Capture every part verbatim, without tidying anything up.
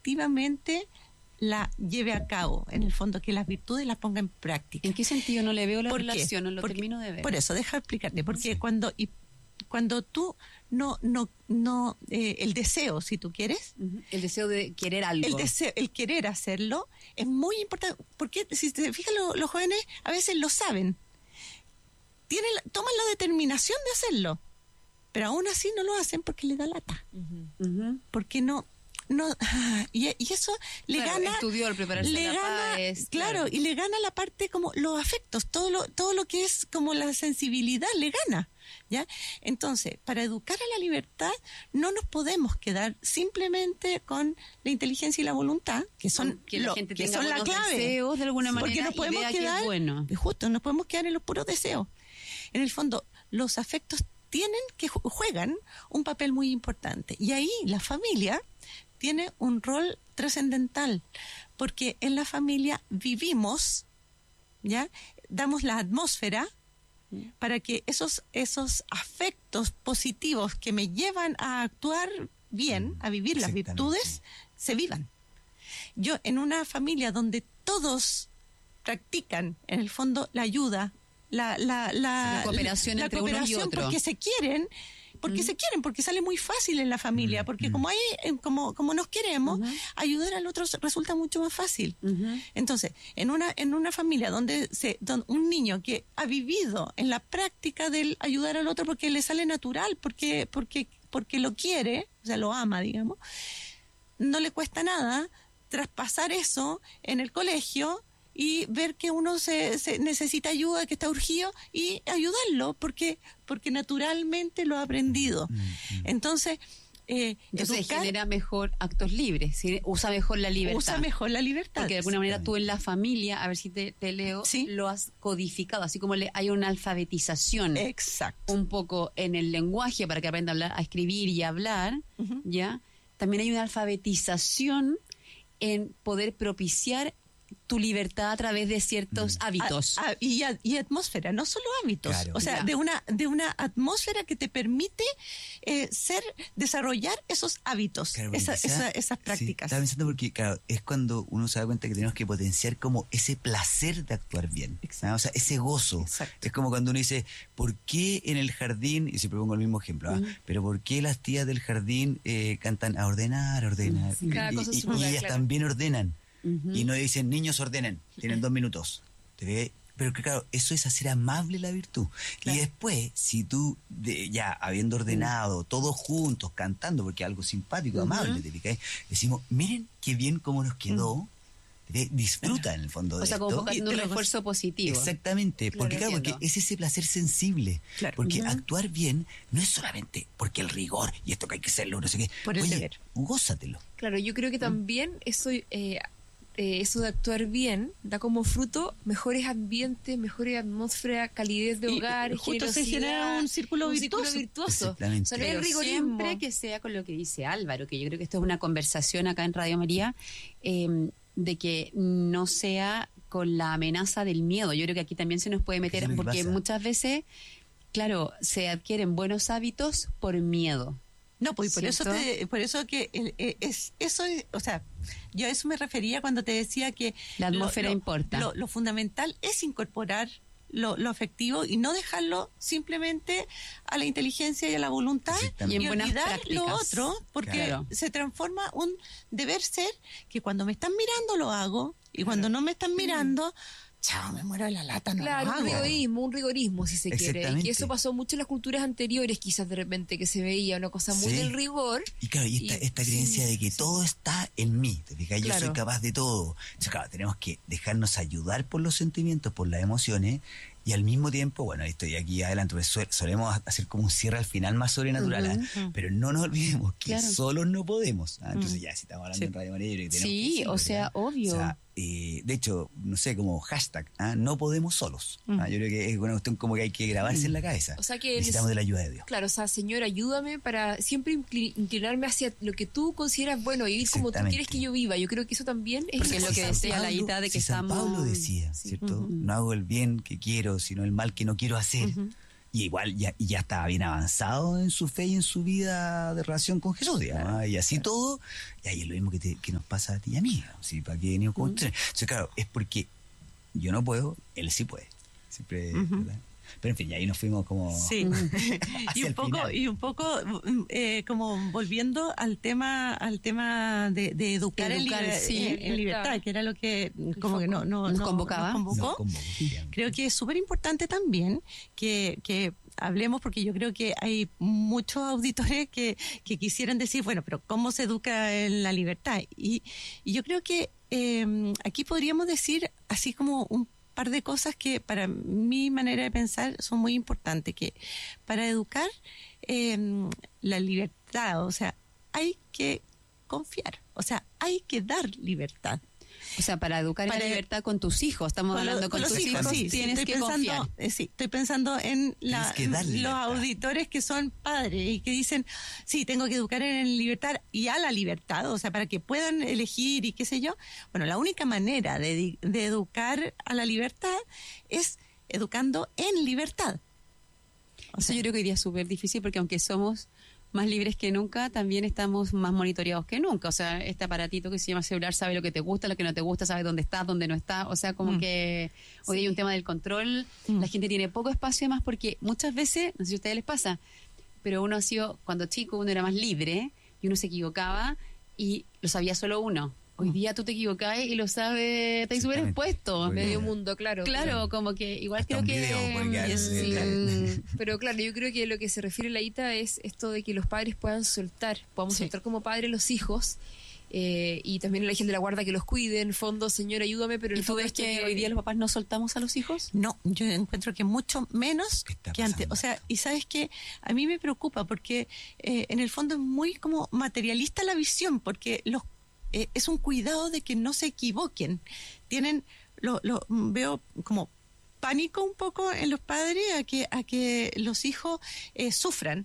efectivamente la lleve a cabo, en el fondo, que las virtudes las ponga en práctica. ¿En qué sentido no le veo la ¿Por relación? qué? No lo Porque, termino de ver. Por eso, deja explicarte, porque Sí. cuando y cuando tú no no no eh, el deseo, si tú quieres, uh-huh. El deseo de querer algo, el deseo, el querer hacerlo es muy importante, porque si te fijas, lo, los jóvenes a veces lo saben, tienen toman la determinación de hacerlo, pero aún así no lo hacen porque les da lata, uh-huh. Uh-huh. porque no no y, y eso le claro, gana estudió al prepararse le la gana paz, claro, claro, y le gana la parte como los afectos, todo lo todo lo que es como la sensibilidad le gana, ¿ya? Entonces, para educar a la libertad no nos podemos quedar simplemente con la inteligencia y la voluntad, que son que la lo, gente que tenga son la buenos clave, deseos de alguna manera, porque nos podemos y vea quedar que es bueno. justo, nos podemos quedar en los puros deseos. En el fondo, los afectos tienen que juegan un papel muy importante, y ahí la familia tiene un rol trascendental, porque en la familia vivimos, ¿ya? Damos la atmósfera para que esos esos afectos positivos que me llevan a actuar bien, a vivir las virtudes, se vivan. Yo en una familia donde todos practican, en el fondo, la ayuda, la la la, la cooperación la, entre la cooperación unos y otros, porque se quieren, porque uh-huh. se quieren, porque sale muy fácil en la familia, porque uh-huh. como hay, como como nos queremos, uh-huh. ayudar al otro resulta mucho más fácil. Uh-huh. Entonces, en una en una familia donde se donde un niño que ha vivido en la práctica del ayudar al otro porque le sale natural, porque porque porque lo quiere, o sea, lo ama, digamos, no le cuesta nada traspasar eso en el colegio y ver que uno se, se necesita ayuda, que está urgido, y ayudarlo porque porque naturalmente lo ha aprendido. Mm-hmm. Entonces, eh, Entonces educar, genera mejor actos libres, ¿sí? Usa mejor la libertad. Usa mejor la libertad. Porque de alguna manera tú en la familia, a ver si te, te leo, ¿sí? Lo has codificado, así como le, hay una alfabetización. Exacto. Un poco en el lenguaje para que aprenda a hablar, a escribir y a hablar, uh-huh. ¿ya? También hay una alfabetización en poder propiciar tu libertad a través de ciertos mm. hábitos a, a, y, a, y atmósfera, no solo hábitos, claro. o sea, ya. de una de una atmósfera que te permite eh, ser desarrollar esos hábitos, claro, esa, quizá, esa, esas prácticas. Sí, estaba pensando porque claro, es cuando uno se da cuenta que tenemos que potenciar como ese placer de actuar bien, ¿no? O sea, ese gozo. Exacto. Es como cuando uno dice, ¿por qué en el jardín, y siempre pongo el mismo ejemplo, ¿eh? mm. pero ¿por qué las tías del jardín eh, cantan a ordenar, a ordenar? Sí, cada y, cosa y, y lugar, ellas claro. también ordenan. Uh-huh. Y no dicen, niños ordenen, tienen uh-huh. dos minutos. ¿Te ve? Pero que claro, eso es hacer amable la virtud. Claro. Y después, si tú, de, ya habiendo ordenado, uh-huh. todos juntos, cantando, porque es algo simpático, uh-huh. amable, ¿te fijas? Decimos, miren qué bien cómo nos quedó. Uh-huh. Disfruta en el fondo de esto. O sea, esto. como haciendo un refuerzo positivo. Exactamente, porque claro, porque es ese placer sensible. Claro. Porque uh-huh. actuar bien no es solamente porque el rigor y esto que hay que hacerlo, no sé qué. Por el Oye, deber. Gózatelo. Claro, yo creo que también eso, eh, eh, eso de actuar bien da como fruto mejores ambientes, mejores atmósfera, calidez de hogar, y justo se genera un círculo un virtuoso. Círculo virtuoso. O sea, no es rigorismo. Siempre que sea con lo que dice Álvaro, que yo creo que esto es una conversación acá en Radio María, eh, de que no sea con la amenaza del miedo. Yo creo que aquí también se nos puede meter, porque muchas veces, claro, se adquieren buenos hábitos por miedo. No, pues por eso te, por eso que el, es eso es, o sea, yo a eso me refería cuando te decía que la atmósfera lo, lo, importa. Lo, lo fundamental es incorporar lo, lo afectivo y no dejarlo simplemente a la inteligencia y a la voluntad y, en y buenas olvidar prácticas. Lo otro, porque claro. se transforma un deber ser que cuando me están mirando lo hago y claro. cuando no me están mirando, chao, me muero de la lata, no claro, lo hago. un rigorismo, un rigorismo si se quiere. Y que eso pasó mucho en las culturas anteriores, quizás de repente que se veía una cosa muy sí. del rigor. Y claro, y esta, y, esta creencia sí, de que sí. todo está en mí, ¿te fijas? Claro. Yo soy capaz de todo. Entonces, claro, tenemos que dejarnos ayudar por los sentimientos, por las emociones, y al mismo tiempo, bueno, estoy aquí adelante, pues solemos hacer como un cierre al final más sobrenatural, uh-huh. ¿eh? Pero no nos olvidemos que claro. solos no podemos. ¿eh? Entonces uh-huh. ya, si estamos hablando sí. en Radio María, yo creo que tenemos sí, que, sí, o sea, obvio. O sea, eh, de hecho, no sé, como hashtag, ¿eh? no podemos solos. Uh-huh. ¿eh? Yo creo que es una cuestión como que hay que grabarse uh-huh. en la cabeza. O sea que necesitamos es, de la ayuda de Dios. Claro, o sea, Señor, ayúdame para siempre inclinarme hacia lo que tú consideras bueno y vivir como tú quieres que yo viva. Yo creo que eso también es... Porque es lo que decía la Ita de que si San estamos... Pablo decía, ¿cierto? Uh-huh. No hago el bien que quiero, sino el mal que no quiero hacer. Uh-huh. y igual ya, y ya estaba bien avanzado en su fe y en su vida de relación con Jesús, digamos, claro, y así claro. todo, y ahí es lo mismo que, te, que nos pasa a ti y a mí, ¿sí? ¿Para qué venimos con ustedes? Entonces, claro, es porque yo no puedo, él sí puede. Siempre, uh-huh. Pero en fin, y ahí nos fuimos como sí. y un poco final. y un poco eh, como volviendo al tema al tema de, de educar, educar en, liber, sí, en, en libertad, que era lo que como que no, no nos no, convocaba. Nos convocó. Nos convocó. Creo que es súper importante también que, que hablemos, porque yo creo que hay muchos auditores que, que quisieran decir, bueno, pero ¿cómo se educa en la libertad? Y, y yo creo que eh, aquí podríamos decir así como un par de cosas que para mi manera de pensar son muy importantes, que para educar eh, la libertad, o sea, hay que confiar, o sea, hay que dar libertad. O sea, para educar para en la libertad con tus hijos, estamos con hablando lo, con, con tus hijos, hijos sí, tienes sí, que pensando, confiar. Eh, sí, estoy pensando en la, los auditores que son padres y que dicen, sí, tengo que educar en libertad y a la libertad, o sea, para que puedan elegir y qué sé yo. Bueno, la única manera de, de educar a la libertad es educando en libertad. O sea, yo creo que hoy día es súper difícil porque aunque somos más libres que nunca, también estamos más monitoreados que nunca. O sea, este aparatito que se llama celular sabe lo que te gusta, lo que no te gusta, sabe dónde estás, dónde no estás. O sea, como mm. que hoy sí. hay un tema del control. Mm. La gente tiene poco espacio además porque muchas veces, no sé si a ustedes les pasa, pero uno ha sido, cuando chico, uno era más libre y uno se equivocaba y lo sabía solo uno. Hoy día tú te equivocás y lo sabes, estás súper expuesto. Medio mundo, claro. Claro, claro. como que igual hasta creo que... Video, sí. mm, pero claro, yo creo que lo que se refiere a la Ita es esto de que los padres puedan soltar, podamos sí. soltar como padres los hijos, eh, y también la gente de la guarda que los cuide, en el fondo, señor, ayúdame, pero... ¿Y tú ves que, que hoy día los papás no soltamos a los hijos? No, yo encuentro que mucho menos que antes. O sea, y sabes que a mí me preocupa porque eh, en el fondo es muy como materialista la visión, porque los Eh, es un cuidado de que no se equivoquen. Tienen, lo, lo veo como pánico un poco en los padres a que, a que los hijos eh, sufran.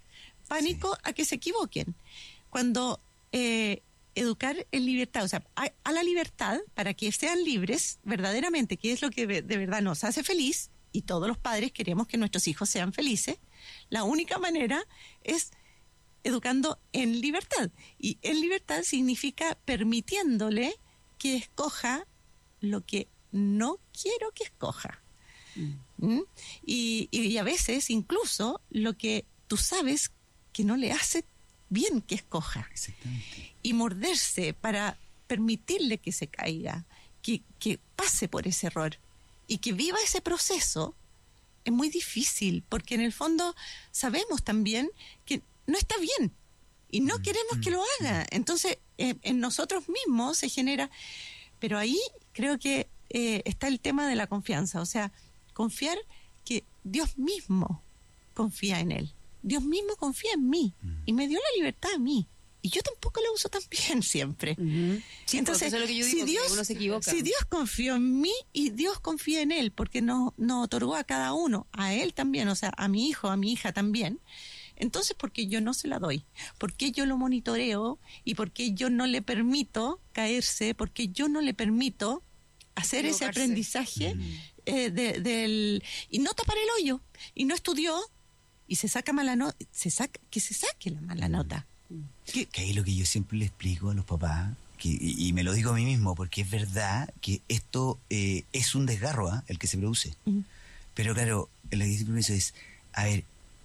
Pánico sí. a que se equivoquen. Cuando eh, educar en libertad, o sea, a, a la libertad, para que sean libres verdaderamente, que es lo que de verdad nos hace feliz, y todos los padres queremos que nuestros hijos sean felices, la única manera es educando en libertad. Y en libertad significa permitiéndole que escoja lo que no quiero que escoja. Mm. ¿Mm? Y, y a veces incluso lo que tú sabes que no le hace bien que escoja. Exactamente. Y morderse para permitirle que se caiga, que, que pase por ese error y que viva ese proceso. Es muy difícil, porque en el fondo sabemos también que no está bien y no queremos que lo haga. Entonces, eh, en nosotros mismos se genera... Pero ahí creo que eh, está el tema de la confianza. O sea, confiar que Dios mismo confía en él. Dios mismo confía en mí y me dio la libertad a mí. Y yo tampoco la uso tan bien siempre. Uh-huh. Sí, entonces, eso es lo que yo digo, si Dios, que uno se equivoca. Si Dios confió en mí y Dios confía en él, porque nos, nos otorgó a cada uno, a él también, o sea, a mi hijo, a mi hija también, entonces, ¿por qué yo no se la doy? ¿Por qué yo lo monitoreo? ¿Y por qué yo no le permito caerse? ¿Por qué yo no le permito hacer ese aprendizaje mm. eh, de, del y no tapar el hoyo? Y no estudió y se saca mala nota, se saca, que se saque la mala nota. Mm. Que, que ahí es lo que yo siempre le explico a los papás, que, y, y me lo digo a mí mismo, porque es verdad que esto eh, es un desgarro, ¿eh? El que se produce. Mm. Pero claro, el eso es, a ver,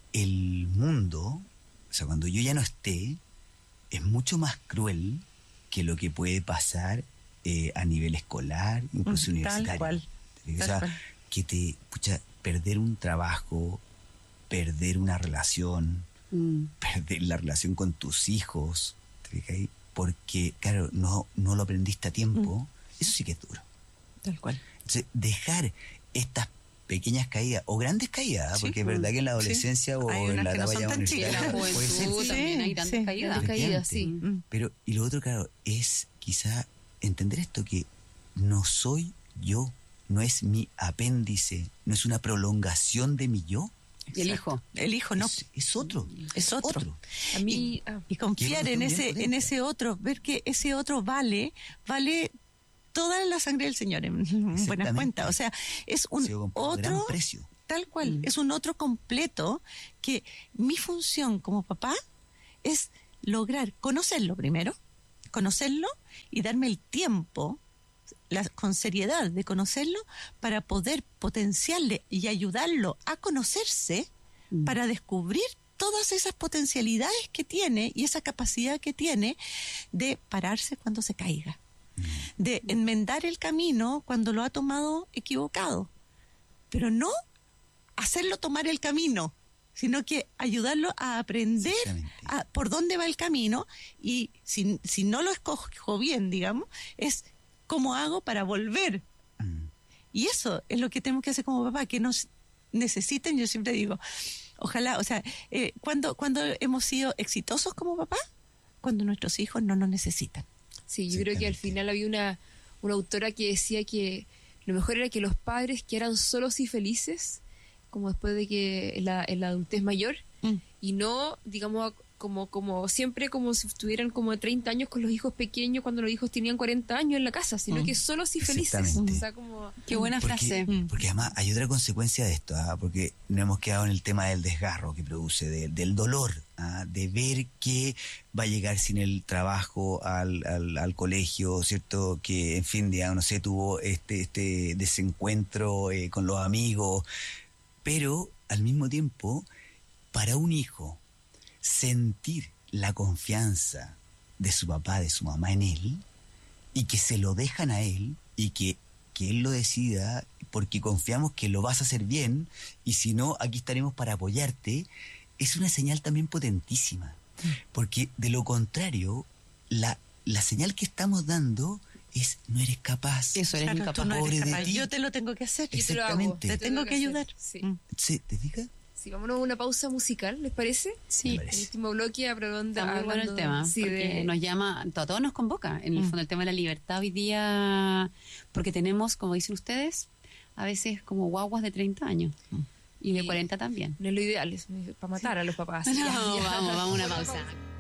el mundo, o sea, cuando yo ya no esté, es mucho más cruel que lo que puede pasar eh, a nivel escolar, incluso mm, universitario. Tal cual. O tal sea, cual. que te, pucha, perder un trabajo, perder una relación, mm. perder la relación con tus hijos, ¿te fijas? Porque, claro, no, no lo aprendiste a tiempo, mm. eso sí que es duro. Tal cual. Entonces, dejar estas pequeñas caídas o grandes caídas, sí, porque es verdad que en la adolescencia sí. o en la etapa ya universitaria puede ser, sí, también hay tantas sí, caídas, caídas sí. Pero y lo otro, claro, es quizá entender esto, que no soy yo, no es mi apéndice, no es una prolongación de mi yo. Y el hijo, el hijo no es, es otro, es otro. otro. A mí y, y confiar en ese en ese otro, ver que ese otro vale, vale toda la sangre del Señor, en buena cuenta. O sea, es un sí, otro gran precio. Tal cual, mm. es un otro completo que mi función como papá es lograr conocerlo primero, conocerlo y darme el tiempo, la, con seriedad de conocerlo para poder potenciarle y ayudarlo a conocerse, mm. para descubrir todas esas potencialidades que tiene y esa capacidad que tiene de pararse cuando se caiga, mm. de enmendar el camino cuando lo ha tomado equivocado, pero no hacerlo tomar el camino, sino que ayudarlo a aprender a, por dónde va el camino, y si, si no lo escojo bien, digamos, es cómo hago para volver. Mm. Y eso es lo que tenemos que hacer como papá, que nos necesiten. Yo siempre digo, ojalá, o sea, eh, cuando, cuando hemos sido exitosos como papá, cuando nuestros hijos no nos necesitan. Sí, yo creo que al final había una, una autora que decía que lo mejor era que los padres que eran solos y felices, como después de que en la, en la adultez mayor, mm. y no, digamos, como como siempre como si estuvieran como treinta años con los hijos pequeños cuando los hijos tenían cuarenta años en la casa, sino mm. que solos y felices. O sea, como... Qué buena porque, frase. Porque además hay otra consecuencia de esto, ¿ah? Porque nos hemos quedado en el tema del desgarro que produce, de, del dolor, ¿ah? De ver que va a llegar sin el trabajo al, al, al colegio, ¿cierto? Que, en fin, digamos, no sé, tuvo este, este desencuentro eh, con los amigos, pero al mismo tiempo, para un hijo, sentir la confianza de su papá, de su mamá en él, y que se lo dejan a él, y que, que él lo decida, porque confiamos que lo vas a hacer bien, y si no, aquí estaremos para apoyarte, es una señal también potentísima. Porque de lo contrario, la, la señal que estamos dando es: no eres capaz. Eso, eres claro, incapaz. No eres capaz. Yo te lo tengo que hacer. Exactamente. Te, te tengo que ayudar. Sí. Sí, ¿te fijas? Sí, vámonos a una pausa musical, ¿les parece? Sí. El último bloque a pregunta. Está muy bueno el tema, sí, porque de... nos llama, a todos nos convoca, en el mm. fondo, el tema de la libertad hoy día, porque tenemos, como dicen ustedes, a veces como guaguas de treinta años. Mm. Y de cuarenta también. No es lo ideal, es para matar sí. a los papás. No, ya, ya. vamos, vamos a una pausa. pausa.